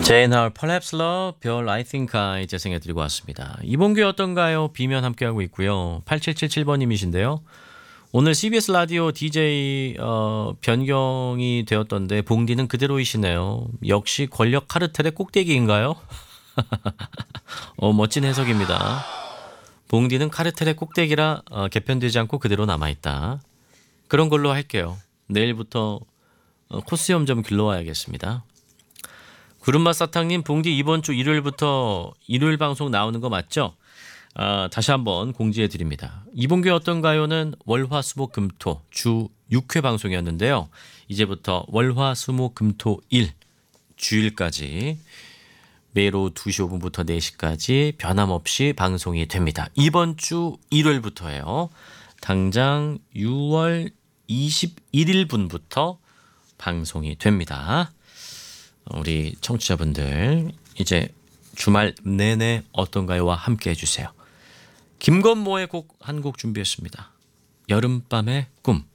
제이나울 Perhaps Love, 별 I Think I 재생해드리고 왔습니다. 이번 게 어떤가요? 비면 함께하고 있고요. 8777번님이신데요. 오늘 CBS 라디오 DJ 변경이 되었던데 봉디는 그대로이시네요. 역시 권력 카르텔의 꼭대기인가요? 멋진 해석입니다. 봉디는 카르텔의 꼭대기라 개편되지 않고 그대로 남아있다. 그런 걸로 할게요. 내일부터 코스염 좀 길러와야겠습니다. 구름맛 사탕님, 봉디 이번 주 일요일부터 일요일 방송 나오는 거 맞죠? 다시 한번 공지해 드립니다. 이번 게 어떤가요는 월화수목금토 주 6회 방송이었는데요. 이제부터 월화수목금토 일 주일까지 매일 오후 2시 5분부터 4시까지 변함없이 방송이 됩니다. 이번 주 일요일부터예요. 당장 6월 21일분부터 방송이 됩니다. 우리 청취자분들 이제 주말 내내 어떤가요와 함께 해주세요. 김건모의 곡 한 곡 준비했습니다. 여름밤의 꿈.